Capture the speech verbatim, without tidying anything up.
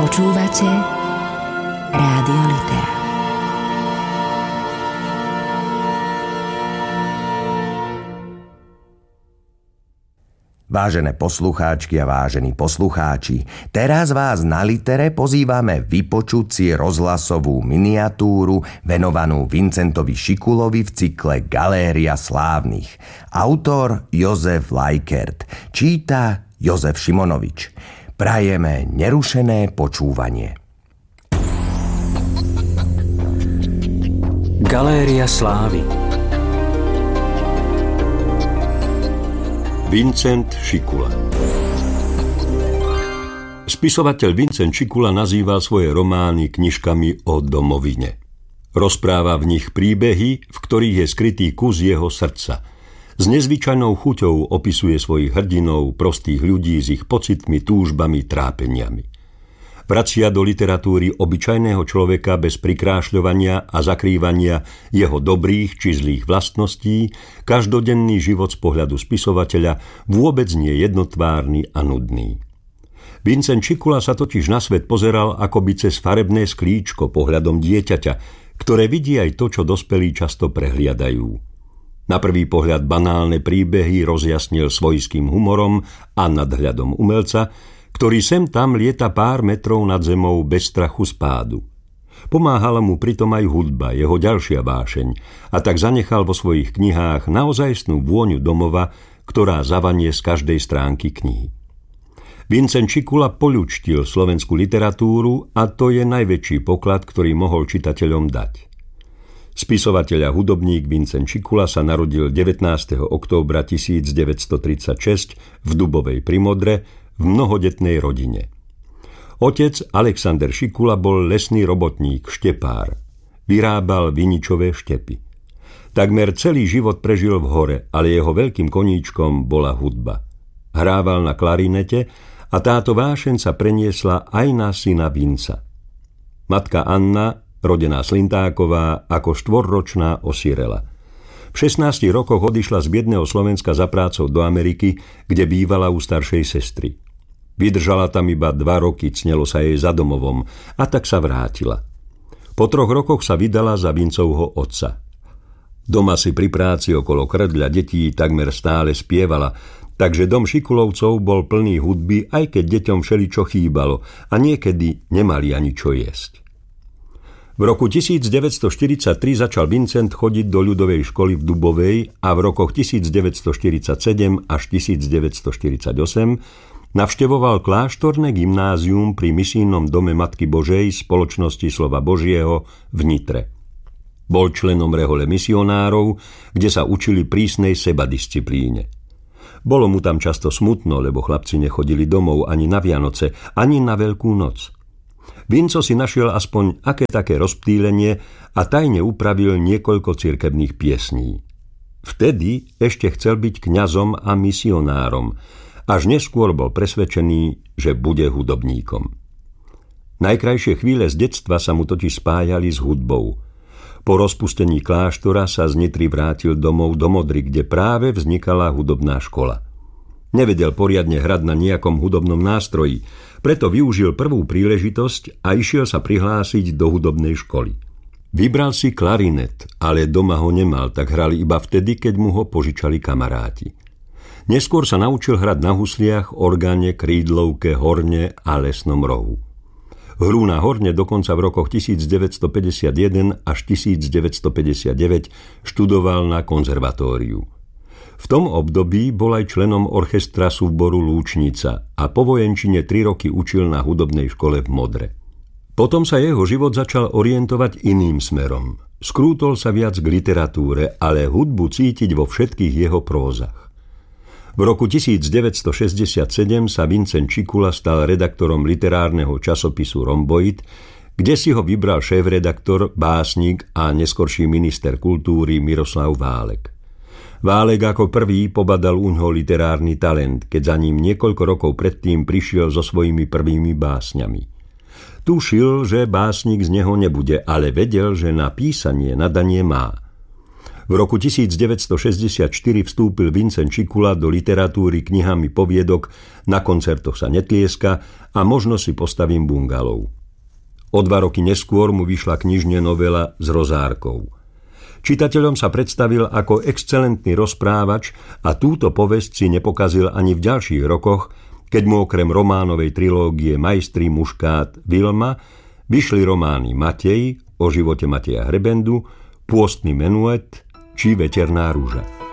Počúvate Rádio Litera. Vážené poslucháčky a vážení poslucháči, teraz vás na Litere pozývame vypočuť si rozhlasovú miniatúru venovanú Vincentovi Šikulovi v cykle Galéria slávnych. Autor Jozef Lajkert, číta Jozef Šimonovič. Prajeme nerušené počúvanie. Galéria slávy. Vincent Šikula. Spisovateľ Vincent Šikula nazýval svoje romány knižkami o domovine. Rozpráva v nich príbehy, v ktorých je skrytý kus jeho srdca. S nezvyčajnou chuťou opisuje svojich hrdinov, prostých ľudí s ich pocitmi, túžbami, trápeniami. Vracia do literatúry obyčajného človeka bez prikrášľovania a zakrývania jeho dobrých či zlých vlastností, každodenný život z pohľadu spisovateľa vôbec nie jednotvárny a nudný. Vincent Šikula sa totiž na svet pozeral akoby cez farebné sklíčko pohľadom dieťaťa, ktoré vidí aj to, čo dospelí často prehliadajú. Na prvý pohľad banálne príbehy rozjasnil svojským humorom a nadhľadom umelca, ktorý sem tam lieta pár metrov nad zemou bez strachu z pádu. Pomáhala mu pritom aj hudba, jeho ďalšia vášeň, a tak zanechal vo svojich knihách naozajstnú vôňu domova, ktorá zavanie z každej stránky knihy. Vincent Šikula poľučtil slovenskú literatúru a to je najväčší poklad, ktorý mohol čitateľom dať. Spisovateľ a hudobník Vincent Šikula sa narodil devätnásteho októbra tisícdeväťstotridsaťšesť v Dubovej pri Modre v mnohodetnej rodine. Otec Alexander Šikula bol lesný robotník, štepár. Vyrábal viničové štepy. Takmer celý život prežil v hore, ale jeho veľkým koníčkom bola hudba. Hrával na klarinete a táto vášeň sa preniesla aj na syna Vinca. Matka Anna, rodená Slintáková, ako štvorročná osirela. V šestnástich rokoch odišla z biedného Slovenska za prácou do Ameriky, kde bývala u staršej sestry. Vydržala tam iba dva roky, cnelo sa jej za domovom, a tak sa vrátila. Po troch rokoch sa vydala za Vincovho otca. Doma si pri práci okolo krdľa detí takmer stále spievala, takže dom Šikulovcov bol plný hudby, aj keď deťom všeličo chýbalo a niekedy nemali ani čo jesť. V roku tisícdeväťstoštyridsaťtri začal Vincent chodiť do ľudovej školy v Dubovej a v rokoch tisícdeväťstoštyridsaťsedem až tisícdeväťstoštyridsaťosem navštevoval kláštorné gymnázium pri misijnom dome Matky Božej Spoločnosti slova Božieho v Nitre. Bol členom rehole misionárov, kde sa učili prísnej sebadisciplíne. Bolo mu tam často smutno, lebo chlapci nechodili domov ani na Vianoce, ani na Veľkú noc. Vinco si našiel aspoň aké také rozptýlenie a tajne upravil niekoľko cirkevných piesní. Vtedy ešte chcel byť kňazom a misionárom, až neskôr bol presvedčený, že bude hudobníkom. Najkrajšie chvíle z detstva sa mu totiž spájali s hudbou. Po rozpustení kláštora sa z Nitry vrátil domov do Modry, kde práve vznikala hudobná škola. Nevedel poriadne hrať na nejakom hudobnom nástroji, preto využil prvú príležitosť a išiel sa prihlásiť do hudobnej školy. Vybral si klarinet, ale doma ho nemal, tak hrali iba vtedy, keď mu ho požičali kamaráti. Neskôr sa naučil hrať na husliach, orgáne, krídlovke, horne a lesnom rohu. Hru na horne dokonca v rokoch tisícdeväťstopäťdesiatjeden až tisícdeväťstopäťdesiatdeväť študoval na konzervatóriu. V tom období bol aj členom orchestra súboru Lúčnica a po vojenčine tri roky učil na hudobnej škole v Modre. Potom sa jeho život začal orientovať iným smerom. Skrútol sa viac k literatúre, ale hudbu cítiť vo všetkých jeho prózach. V roku tisícdeväťstošesťdesiatsedem sa Vincent Šikula stal redaktorom literárneho časopisu Rhomboid, kde si ho vybral šéfredaktor, básnik a neskorší minister kultúry Miroslav Válek. Válek ako prvý pobadal uňho literárny talent, keď za ním niekoľko rokov predtým prišiel so svojimi prvými básňami. Tušil, že básnik z neho nebude, ale vedel, že na písanie nadanie má. V roku devätnásťstošesťdesiatštyri vstúpil Vincent Čikula do literatúry knihami poviedok Na koncertoch sa netlieska a Možno si postavím bungalov. O dva roky neskôr mu vyšla knižne novela S rozárkou. Čitateľom sa predstavil ako excelentný rozprávač a túto povesť si nepokazil ani v ďalších rokoch, keď mu okrem románovej trilógie Majstri, muškát, Vilma vyšli romány Matej o živote Mateja Hrebendu, Pôstny menuet či Veterná rúža.